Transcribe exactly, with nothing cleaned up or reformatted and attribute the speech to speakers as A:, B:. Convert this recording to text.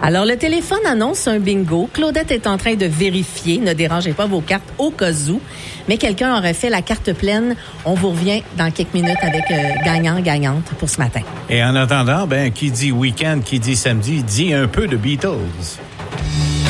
A: Alors, le téléphone annonce un bingo. Claudette est en train de vérifier. Ne dérangez pas vos cartes au cas où. Mais quelqu'un aurait fait la carte pleine. On vous revient dans quelques minutes avec euh, gagnant, gagnante pour ce matin.
B: Et en attendant, ben, qui dit week-end, qui dit samedi, dit un peu de Beatles.